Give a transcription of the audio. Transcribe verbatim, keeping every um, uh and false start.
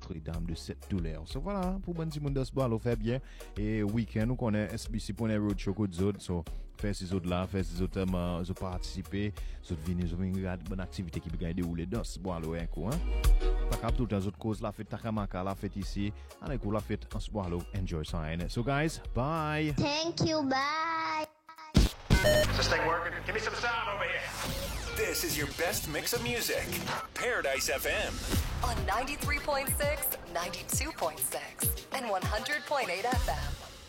Notre-Dame de Sept-Douleurs. So voilà, pour bon petit monde de sport, fait bien. Et week-end, nous connaissons S B C point road show code zone. So, faire ces autres là, faire ces autres, euh, so participer, so venir, so venir regarder bonne activité qui peut gagner dérouler dans ce sport là, hein. Pas cap tout le temps, autres causes, la fête Takamaka, la fête ici. Allez, cool, la fête en sport là, enjoy ça, hein. So guys, bye. Thank you, bye. Is this thing working? Give me some sound over here. This is your best mix of music. Paradise F M. On ninety-three point six, ninety-two point six, and one hundred point eight F M.